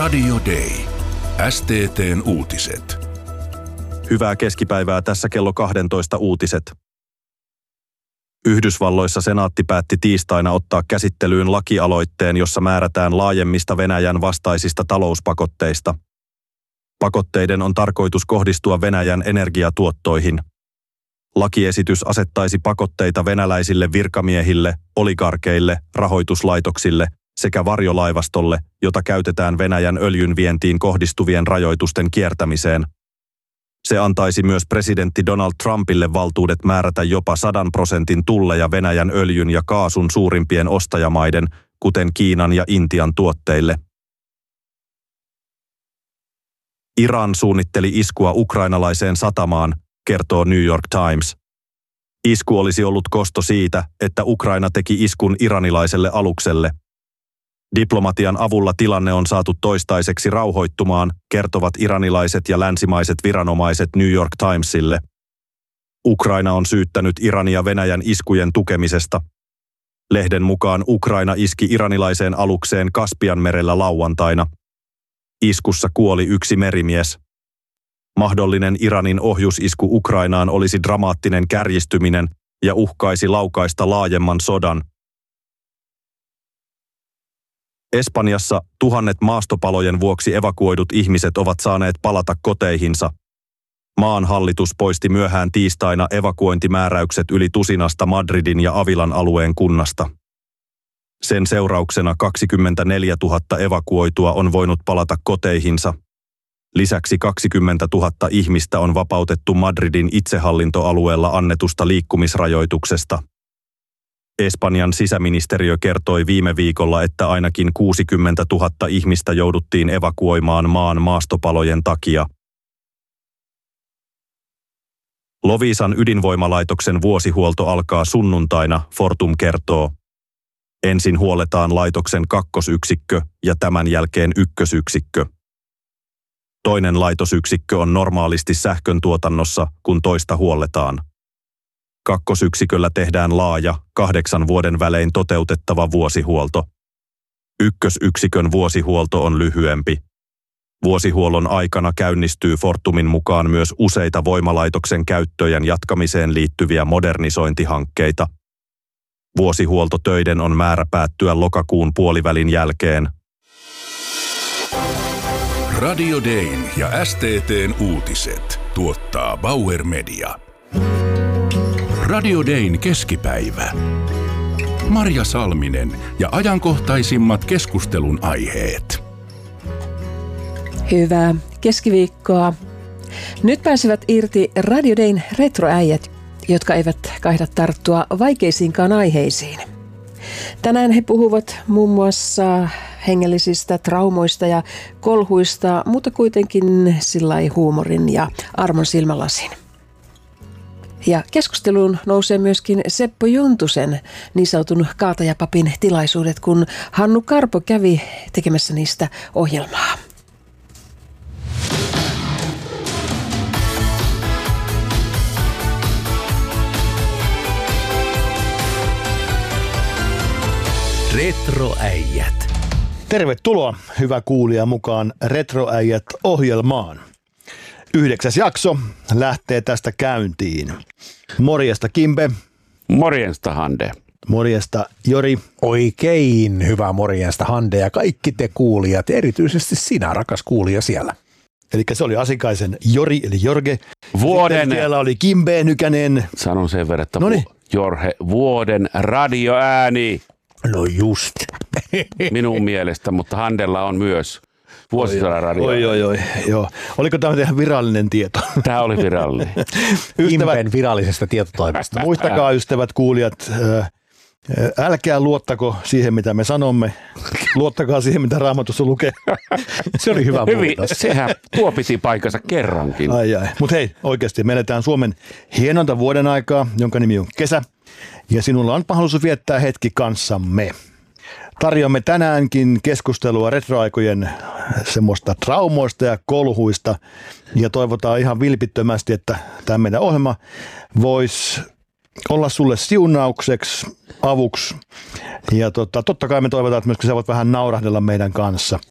Radio Day. STT:n uutiset. Hyvää keskipäivää, tässä kello 12 uutiset. Yhdysvalloissa senaatti päätti tiistaina ottaa käsittelyyn lakialoitteen, jossa määrätään laajemmista Venäjän vastaisista talouspakotteista. Pakotteiden on tarkoitus kohdistua Venäjän energiatuottoihin. Lakiesitys asettaisi pakotteita venäläisille virkamiehille, oligarkeille, rahoituslaitoksille sekä varjolaivastolle, jota käytetään Venäjän öljyn vientiin kohdistuvien rajoitusten kiertämiseen. Se antaisi myös presidentti Donald Trumpille valtuudet määrätä jopa 100% tulleja Venäjän öljyn ja kaasun suurimpien ostajamaiden, kuten Kiinan ja Intian tuotteille. Iran suunnitteli iskua ukrainalaiseen satamaan, kertoo New York Times. Isku olisi ollut kosto siitä, että Ukraina teki iskun iranilaiselle alukselle. Diplomatian avulla tilanne on saatu toistaiseksi rauhoittumaan, kertovat iranilaiset ja länsimaiset viranomaiset New York Timesille. Ukraina on syyttänyt Irania Venäjän iskujen tukemisesta. Lehden mukaan Ukraina iski iranilaiseen alukseen Kaspianmerellä lauantaina. Iskussa kuoli yksi merimies. Mahdollinen Iranin ohjusisku Ukrainaan olisi dramaattinen kärjistyminen ja uhkaisi laukaista laajemman sodan. Espanjassa tuhannet maastopalojen vuoksi evakuoidut ihmiset ovat saaneet palata koteihinsa. Maan hallitus poisti myöhään tiistaina evakuointimääräykset yli tusinasta Madridin ja Avilan alueen kunnasta. Sen seurauksena 24 000 evakuoitua on voinut palata koteihinsa. Lisäksi 20 000 ihmistä on vapautettu Madridin itsehallintoalueella annetusta liikkumisrajoituksesta. Espanjan sisäministeriö kertoi viime viikolla, että ainakin 60 000 ihmistä jouduttiin evakuoimaan maan maastopalojen takia. Loviisan ydinvoimalaitoksen vuosihuolto alkaa sunnuntaina, Fortum kertoo. Ensin huolletaan laitoksen kakkosyksikkö ja tämän jälkeen ykkösyksikkö. Toinen laitosyksikkö on normaalisti sähkön tuotannossa, kun toista huolletaan. Kakkosyksiköllä tehdään laaja, 8 vuoden välein toteutettava vuosihuolto. Ykkösyksikön vuosihuolto on lyhyempi. Vuosihuollon aikana käynnistyy Fortumin mukaan myös useita voimalaitoksen käyttöjen jatkamiseen liittyviä modernisointihankkeita. Vuosihuoltotöiden on määrä päättyä lokakuun puolivälin jälkeen. Radio Dayn ja STT:n uutiset tuottaa Bauer Media. Radio Dayn keskipäivä. Marja Salminen ja ajankohtaisimmat keskustelun aiheet. Hyvää keskiviikkoa. Nyt pääsevät irti Radio Dayn retroäijät, jotka eivät kaihda tarttua vaikeisiinkaan aiheisiin. Tänään he puhuvat muun muassa hengellisistä traumoista ja kolhuista, mutta kuitenkin sillai huumorin ja armon silmälasin. Ja keskusteluun nousee myöskin Seppo Juntusen niin sanotun kaatajapapin tilaisuudet, kun Hannu Karpo kävi tekemässä niistä ohjelmaa. Retroäijät. Tervetuloa, hyvä kuulija, mukaan Retroäijät-ohjelmaan. 9. jakso lähtee tästä käyntiin. Morjesta Kimbe. Morjesta Hande. Morjesta Jori. Oikein hyvää morjesta Hande ja kaikki te kuulijat, erityisesti sinä rakas kuulija siellä. Eli se oli Asikaisen Jori eli Jorge. Vuoden. Sitten siellä oli Kimbe Nykänen. Sanon sen verran, että Jorge, vuoden radioääni. No just. Minun mielestä, mutta Handella on myös vuosisadan radio. Oi. Joo. Oliko tämä ihan virallinen tieto? Tämä oli virallinen. Kimben virallisesta tietotoimesta. Muistakaa ystävät kuulijat, älkää luottako siihen mitä me sanomme. Luottakaa siihen mitä Raamatussa lukee. Se oli hyvä muutos. Sehän tuo piti paikkansa kerrankin. Ai. Mutta hei, oikeasti me eletään Suomen hienonta vuoden aikaa, jonka nimi on kesä. Ja sinulla on mahdollisuus viettää hetki kanssamme. Tarjoamme tänäänkin keskustelua retroaikojen semmoista traumoista ja kolhuista. Ja toivotaan ihan vilpittömästi, että tämä meidän ohjelma voisi olla sulle siunaukseksi, avuksi. Ja totta kai me toivotaan, että myöskin sä voit vähän naurahdella meidän kanssa.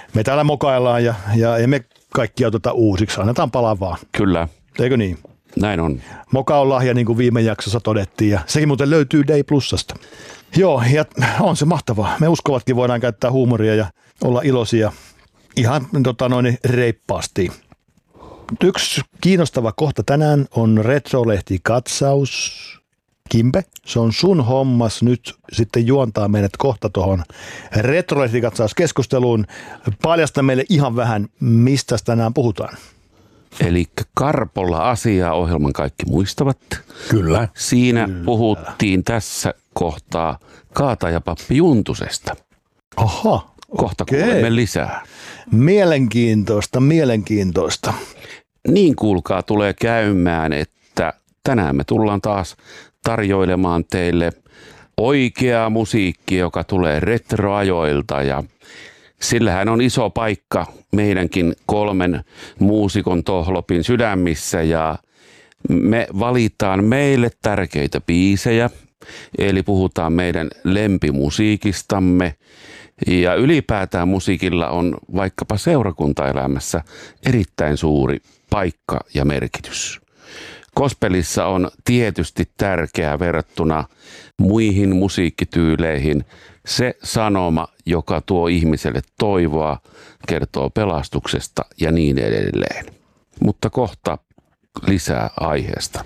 me täällä mokaillaan ja emme kaikki oteta uusiksi, annetaan palaa vaan. Kyllä, Eikö niin? näin on. Moka on lahja, niin kuin viime jaksossa todettiin, ja sekin muuten löytyy Day Plusasta. Joo, ja on se mahtavaa. Me uskovatkin voidaan käyttää huumoria ja olla iloisia ihan reippaasti. Yksi kiinnostava kohta tänään on Retrolehti-katsaus. Kimpe, se on sun hommas nyt sitten juontaa meidät kohta tuohon Retrolehti-katsauskeskusteluun. Paljasta meille ihan vähän, mistä tänään puhutaan. Eli Karpolla asiaa ohjelman kaikki muistavat. Kyllä. Siinä puhuttiin tässä kohtaa Kaatajapappi Juntusesta. Aha, Kohta okei. kuulemme lisää. Mielenkiintoista. Niin kuulkaa tulee käymään, että tänään me tullaan taas tarjoilemaan teille oikeaa musiikkia, joka tulee retroajoilta ja sillähän on iso paikka meidänkin 3 muusikon tohlopin sydämissä ja me valitaan meille tärkeitä biisejä, eli puhutaan meidän lempimusiikistamme ja ylipäätään musiikilla on vaikkapa seurakuntaelämässä erittäin suuri paikka ja merkitys. Gospelissa on tietysti tärkeää verrattuna muihin musiikkityyleihin se sanoma, joka tuo ihmiselle toivoa, kertoo pelastuksesta ja niin edelleen. Mutta kohta lisää aiheesta.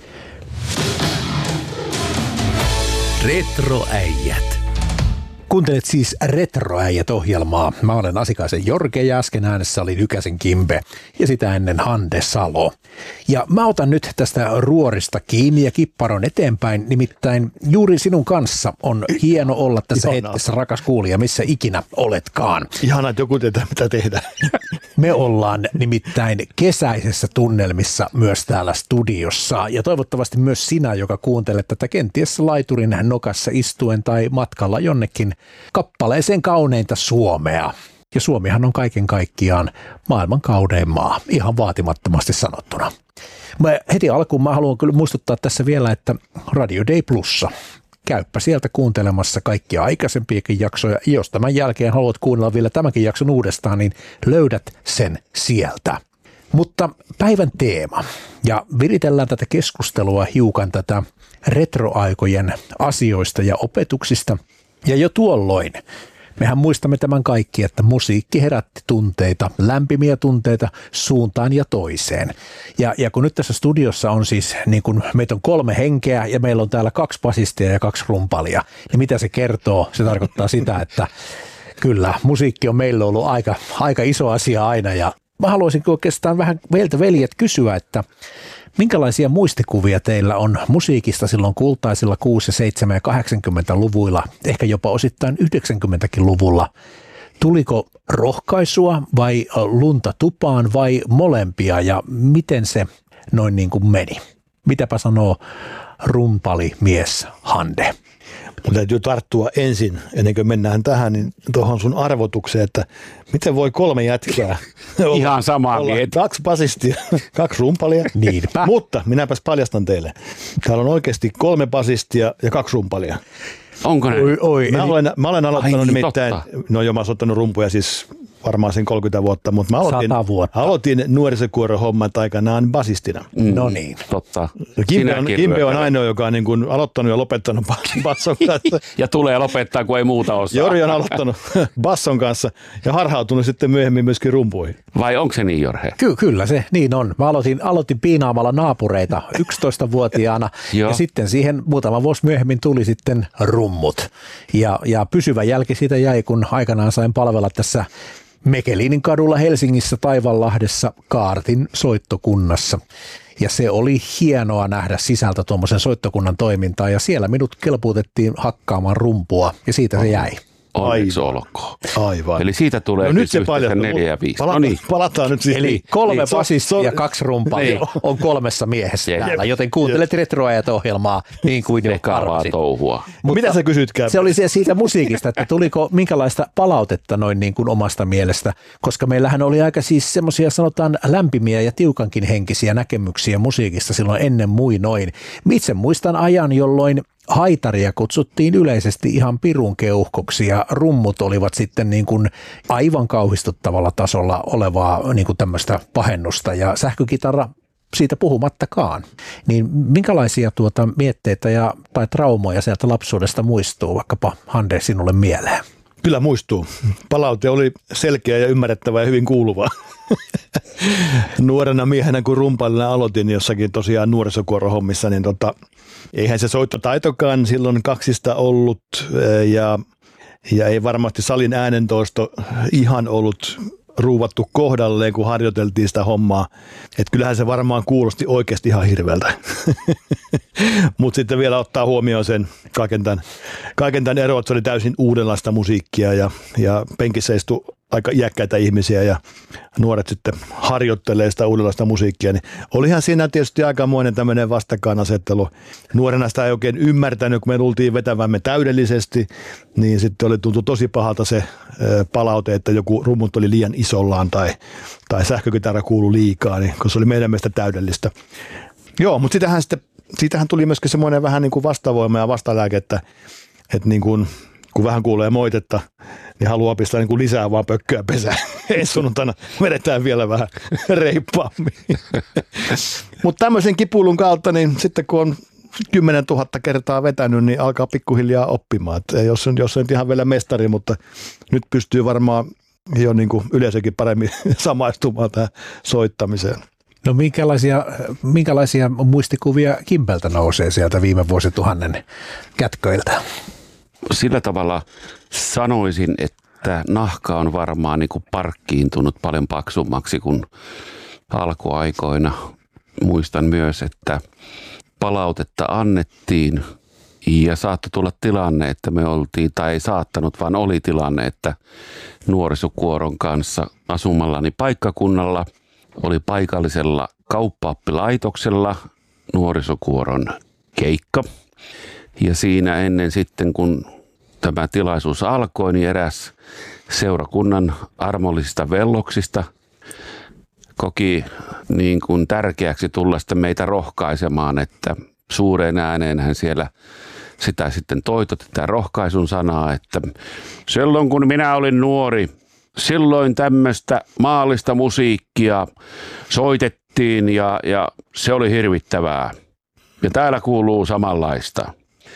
Retroäijät. Kuuntelet siis Retroäijät-ohjelmaa. Mä olen Asikaisen Jorge ja äsken äänessä oli Nykäsen Kimpe ja sitä ennen Hande Salo. Ja mä otan nyt tästä ruorista kiinni ja kipparon eteenpäin, nimittäin juuri sinun kanssa on hieno olla tässä hetkessä, rakas kuulija, missä ikinä oletkaan. Ihanaa, että joku tietää, mitä tehdään. Me ollaan nimittäin kesäisessä tunnelmissa myös täällä studiossa ja toivottavasti myös sinä, joka kuuntelet tätä kenties laiturin nokassa istuen tai matkalla jonnekin kappaleeseen kauneinta Suomea. Ja Suomihan on kaiken kaikkiaan maailman kaunein maa, ihan vaatimattomasti sanottuna. Heti alkuun mä haluan kyllä muistuttaa tässä vielä, että Radio Day Plussa. Käyppä sieltä kuuntelemassa kaikkia aikaisempiakin jaksoja. Jos tämän jälkeen haluat kuunnella vielä tämänkin jakson uudestaan, niin löydät sen sieltä. Mutta päivän teema. Ja viritellään tätä keskustelua hiukan tätä retroaikojen asioista ja opetuksista. Ja jo tuolloin mehän muistamme tämän kaikki, että musiikki herätti tunteita, lämpimiä tunteita suuntaan ja toiseen. Ja kun nyt tässä studiossa on siis, niin kun meitä on 3 henkeä ja meillä on täällä 2 basistia ja 2 rumpalia, niin mitä se kertoo? Se tarkoittaa sitä, että kyllä musiikki on meillä ollut aika iso asia aina ja mä haluaisin oikeastaan vähän meiltä veljet kysyä, että minkälaisia muistikuvia teillä on musiikista silloin kultaisilla 6-, 7- ja 80-luvuilla, ehkä jopa osittain 90-luvulla? Tuliko rohkaisua vai lunta tupaan vai molempia ja miten se noin niin kuin meni? Mitäpä sanoo rumpalimies Hande? Mun täytyy tarttua ensin, ennen kuin mennään tähän, niin tuohon sun arvotukseen, että miten voi 3 jätkää Ihan samaa mieltä. 2 basistia, 2 rumpalia. Niinpä. Mutta minäpäs paljastan teille. Täällä on oikeasti 3 basistia ja 2 rumpalia. Onko ne? Mä olen aloittanut Ai, nimittäin, totta. no joo, mä oon ottanut rumpuja siis varmaan sen 30 vuotta, mutta mä 100 vuotta. aloitin nuorisokuoron hommat aikanaan basistina. No niin. Totta. Kimpe on Ryökälä. ainoa, joka on niin kuin aloittanut ja lopettanut basson kanssa. Ja tulee lopettaa, kun ei muuta osaa. Jori on aloittanut basson kanssa ja harhautunut sitten myöhemmin myöskin rumpuihin. Vai onko se niin, Jorge? Kyllä se niin on. Mä aloitin piinaamalla naapureita 11-vuotiaana Joo. ja sitten siihen muutama vuosi myöhemmin tuli sitten rummut. Ja pysyvä jälki siitä jäi, kun aikanaan sain palvella tässä Mekelinin kadulla Helsingissä Taivanlahdessa Kaartin soittokunnassa. Ja se oli hienoa nähdä sisältä tuommoisen soittokunnan toimintaa ja siellä minut kelpuutettiin hakkaamaan rumpua ja siitä se jäi. Onneksi olkoon. Aivan. Eli siitä tulee No nyt se yhteensä paljastuu. 4 ja 5. No niin. Palataan nyt siihen. Eli 3 Niin, basistia ja 2 rumpalia Niin. on 3 miehessä Jep. täällä, joten kuuntelet Retroajat-ohjelmaa niin kuin jo Tehkää vaan arvasit. touhua. Mitä sä kysytkään? Se oli siitä musiikista, että tuliko minkälaista palautetta noin niin kuin omasta mielestä, koska meillähän oli aika siis semmoisia sanotaan lämpimiä ja tiukankin henkisiä näkemyksiä musiikista silloin ennen muinoin. Itse muistan ajan, jolloin haitaria kutsuttiin yleisesti ihan pirun keuhkoksi ja rummut olivat sitten niin kuin aivan kauhistuttavalla tasolla olevaa niin kuin tämmöistä pahennusta ja sähkökitara siitä puhumattakaan. Niin minkälaisia mietteitä tai traumoja sieltä lapsuudesta muistuu vaikkapa Hande sinulle mieleen? Kyllä muistuu. Palaute oli selkeä ja ymmärrettävä ja hyvin kuuluvaa. Nuorena miehenä kun rumpailina aloitin jossakin tosiaan nuorisokuorohommissa, niin eihän se soittotaitokaan silloin kaksista ollut ja ei varmasti salin äänentoisto ihan ollut ruuvattu kohdalleen, kun harjoiteltiin sitä hommaa. Että kyllähän se varmaan kuulosti oikeasti ihan hirveältä. Mutta sitten vielä ottaa huomioon sen kaiken tämän ero, että se oli täysin uudenlaista musiikkia ja penkissä istui aika iäkkäitä ihmisiä ja nuoret sitten harjoittelee sitä uudenlaista musiikkia. Niin olihan siinä tietysti aikamoinen tämmöinen vastakkainasettelu. Nuorena sitä ei oikein ymmärtänyt, kun me luultiin vetävämme täydellisesti, niin sitten tuntui tosi pahalta se palaute, että joku rummut oli liian isollaan tai sähkökitara kuului liikaa, niin, kun se oli meidän mielestä täydellistä. Joo, mutta siitähän tuli myöskin semmoinen vähän niin kuin vastavoima ja vastalääke, että niin kuin, kun vähän kuulee moitetta, niin haluaa pistää niin kuin lisää vaan pökköä pesään. Ei sunnuntaina vedetään vielä vähän reippaammin. Mutta tämmöisen kipuilun kautta, niin sitten kun on 10 000 kertaa vetänyt, niin alkaa pikkuhiljaa oppimaan. Et jos on nyt ihan vielä mestari, mutta nyt pystyy varmaan jo niin kuin yleisökin paremmin samaistumaan tähän soittamiseen. No minkälaisia muistikuvia Kimpeltä nousee sieltä viime vuosituhannen kätköiltä? Sillä tavalla sanoisin, että nahka on varmaan niin kuin parkkiintunut paljon paksummaksi kuin alkuaikoina. Muistan myös, että palautetta annettiin ja saattoi tulla tilanne, että me oltiin, tai ei saattanut, vaan oli tilanne, että nuorisokuoron kanssa asumallani paikkakunnalla oli paikallisella kauppa-oppilaitoksella nuorisokuoron keikka. Ja siinä ennen sitten, kun tämä tilaisuus alkoi, niin eräs seurakunnan armollisista velloksista koki niin kuin tärkeäksi tulla sitten meitä rohkaisemaan, että suureen ääneen hän siellä sitä sitten toitotti, tätä rohkaisun sanaa, että silloin kun minä olin nuori, silloin tämmöistä maallista musiikkia soitettiin ja se oli hirvittävää. Ja täällä kuuluu samanlaista.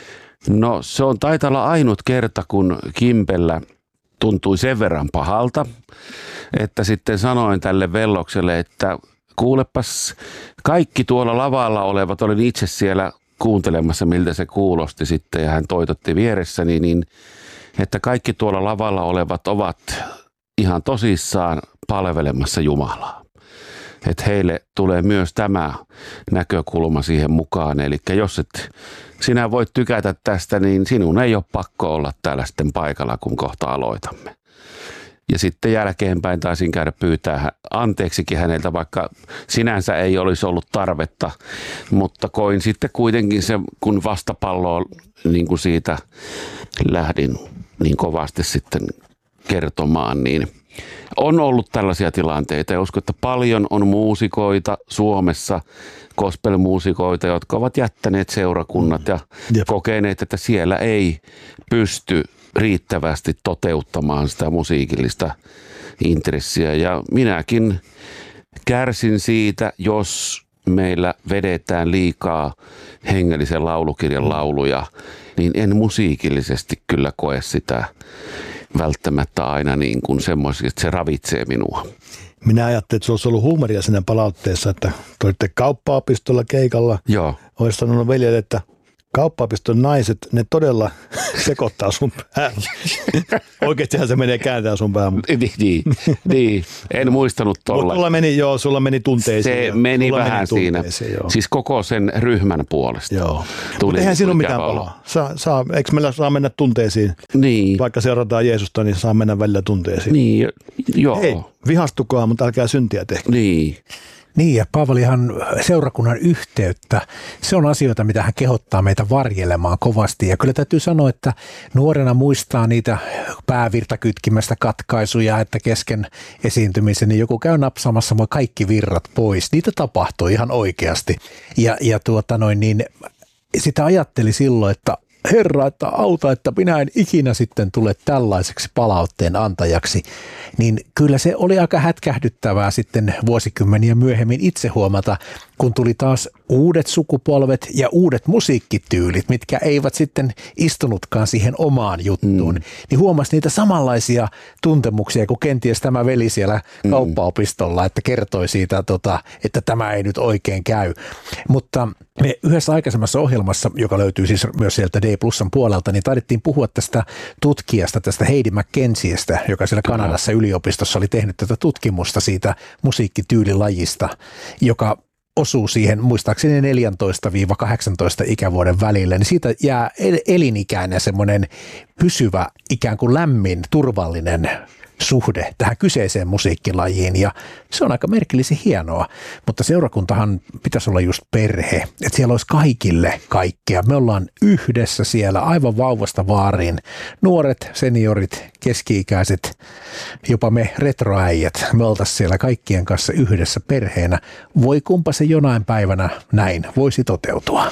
No se on taitaa olla ainut kerta, kun Kimpellä tuntui sen verran pahalta, että sitten sanoin tälle vellokselle, että kuulepas, kaikki tuolla lavalla olevat, olin itse siellä kuuntelemassa, miltä se kuulosti sitten, ja hän toitotti vieressäni, niin että kaikki tuolla lavalla olevat ovat ihan tosissaan palvelemassa Jumalaa. Että heille tulee myös tämä näkökulma siihen mukaan. Eli jos et sinä voit tykätä tästä, niin sinun ei ole pakko olla täällä sitten paikalla, kun kohta aloitamme. Ja sitten jälkeenpäin taisin käydä pyytää anteeksikin häneltä, vaikka sinänsä ei olisi ollut tarvetta. Mutta koin sitten kuitenkin se, kun vastapalloa niin kuin siitä lähdin niin kovasti sitten kertomaan, niin on ollut tällaisia tilanteita ja uskon, että paljon on muusikoita Suomessa, gospelmuusikoita, jotka ovat jättäneet seurakunnat ja kokeneet, että siellä ei pysty riittävästi toteuttamaan sitä musiikillista intressiä. Ja minäkin kärsin siitä, jos meillä vedetään liikaa hengellisen laulukirjan lauluja, niin en musiikillisesti kyllä koe sitä välttämättä aina niin kuin semmoisia, että se ravitsee minua. Minä ajattelin, että se olisi ollut huumoria siinä palautteessa, että te olitte kauppaopistolla keikalla. Joo. Olisi sanonut veljelle, että kauppaopiston naiset, ne todella sekoittaa sun päällä. Oikeastihan se menee kääntää sun päällä. Niin, en muistanut tolla. Sulla meni tunteisiin. Se meni vähän siinä. Joo. Siis koko sen ryhmän puolesta. Joo. Mutta eihän siinä ole mitään pahaa. Eikö meillä saa mennä tunteisiin? Niin. Vaikka seurataan Jeesusta, niin saa mennä välillä tunteisiin. Niin, joo. Hei, vihastukaa, mutta älkää syntiä tehkää. Niin. Niin, ja Paavalihan seurakunnan yhteyttä, se on asioita, mitä hän kehottaa meitä varjelemaan kovasti. Ja kyllä täytyy sanoa, että nuorena muistaa niitä päävirtakytkimästä katkaisuja, että kesken esiintymisen niin joku käy napsaamassa vaan kaikki virrat pois. Niitä tapahtuu ihan oikeasti. sitä ajatteli silloin, että Herra, että auta, että minä en ikinä sitten tule tällaiseksi palautteen antajaksi, niin kyllä se oli aika hätkähdyttävää sitten vuosikymmeniä myöhemmin itse huomata, kun tuli taas uudet sukupolvet ja uudet musiikkityylit, mitkä eivät sitten istunutkaan siihen omaan juttuun, niin huomasi niitä samanlaisia tuntemuksia kuin kenties tämä veli siellä kauppaopistolla, että kertoi siitä, että tämä ei nyt oikein käy. Mutta me yhdessä aikaisemmassa ohjelmassa, joka löytyy siis myös sieltä D Plusan puolelta, niin taidettiin puhua tästä tutkijasta, tästä Heidi McKenziestä, joka siellä Kanadassa yliopistossa oli tehnyt tätä tutkimusta siitä musiikkityylilajista, joka osuu siihen muistaakseni 14-18 ikävuoden välille, niin siitä jää elinikäinen semmoinen pysyvä, ikään kuin lämmin, turvallinen suhde tähän kyseiseen musiikkilajiin, ja se on aika merkillisen hienoa, mutta seurakuntahan pitäisi olla just perhe, että siellä olisi kaikille kaikkea. Me ollaan yhdessä siellä aivan vauvasta vaariin, nuoret, seniorit, keski-ikäiset, jopa me retroäijät, me oltaisiin siellä kaikkien kanssa yhdessä perheenä. Voi kumpa se jonain päivänä näin voisi toteutua.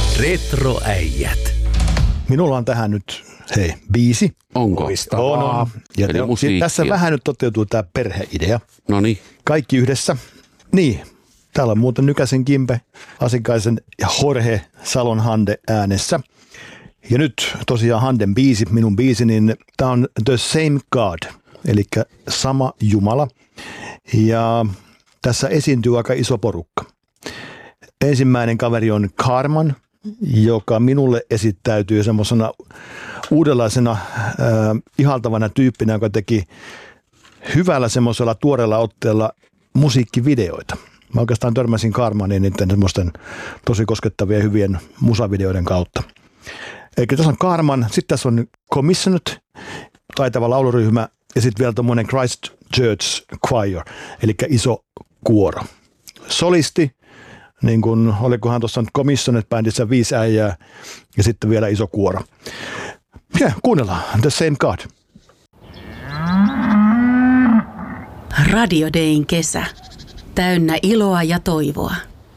Retroäijät. Minulla on tähän nyt, biisi. Onko? On. Ja tässä vähän nyt toteutuu tämä perheidea. Noniin. Kaikki yhdessä. Niin, täällä on muuten Nykäsen Kimpe, Asikaisen ja Jorge Salon Hande äänessä. Ja nyt tosiaan Handen biisi, minun biisi, niin tämä on The Same God, eli sama Jumala. Ja tässä esiintyy aika iso porukka. Ensimmäinen kaveri on Carman, joka minulle esittäytyy semmoisena uudenlaisena ihaltavana tyyppinä, joka teki hyvällä semmoisella tuoreella otteella musiikkivideoita. Mä oikeastaan törmäsin Carmaniin niiden semmoisten tosi koskettavien hyvien musavideoiden kautta. Eli tässä on Carman, sitten tässä on Commissioned, taitava lauluryhmä, ja sitten vielä tommoinen Christ Church Choir, eli iso kuoro. Solisti, niin kuin olikohan tuossa Commissioned-bändissä 5 äijää, ja sitten vielä iso kuoro. Ja kuunnellaan, The Same God. Radio Dayn kesä. Täynnä iloa ja toivoa.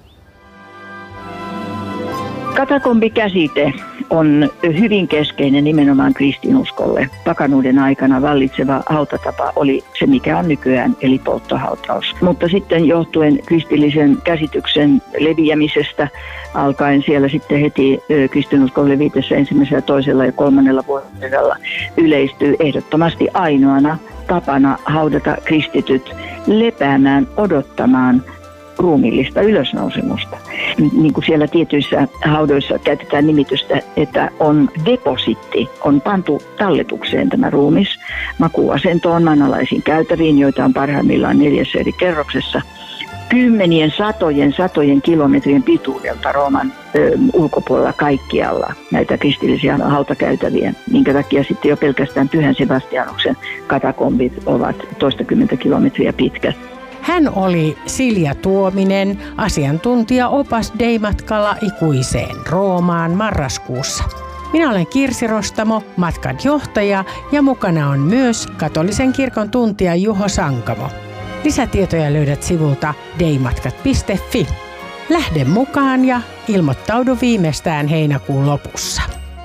Katakombikäsite on hyvin keskeinen nimenomaan kristinuskolle. Pakanuuden aikana vallitseva hautatapa oli se, mikä on nykyään, eli polttohautaus. Mutta sitten johtuen kristillisen käsityksen leviämisestä alkaen siellä sitten heti kristinuskon levitessä 1., 2. ja 3. vuodella yleistyy ehdottomasti ainoana tapana haudata kristityt lepäämään, odottamaan ruumiillista ylösnousemusta. Niin kuin siellä tietyissä haudoissa käytetään nimitystä, että on depositti, on pantu talletukseen tämä ruumis makuuasentoon maanalaisiin käytäviin, joita on parhaimmillaan 4 eri kerroksessa. Kymmenien, satojen kilometrien pituudelta Rooman ulkopuolella kaikkialla näitä kristillisiä hautakäytäviä, minkä takia sitten jo pelkästään Pyhän Sebastianuksen katakombit ovat toistakymmentä kilometriä pitkät. Hän oli Silja Tuominen, asiantuntija-opas Day-matkalla ikuiseen Roomaan marraskuussa. Minä olen Kirsi Rostamo, matkan johtaja, ja mukana on myös katolisen kirkon tuntija Juho Sankamo. Lisätietoja löydät sivulta daymatkat.fi. Lähde mukaan ja ilmoittaudu viimeistään heinäkuun lopussa.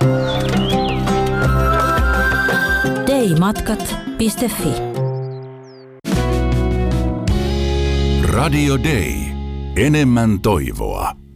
daymatkat.fi. Radio Day. Enemmän toivoa.